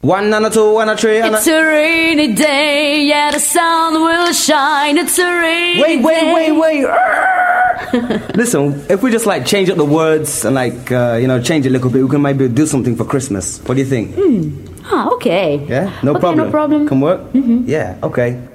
1 and a 2 and a 3 and It's a rainy day, yeah, the sun will shine. It's a rainy day. Wait. Listen, if we just like change up the words and like, change it a little bit, we can maybe do something for Christmas. What do you think? Okay. Yeah? No Okay, problem. no problem. Can work? Mm-hmm. Yeah, okay.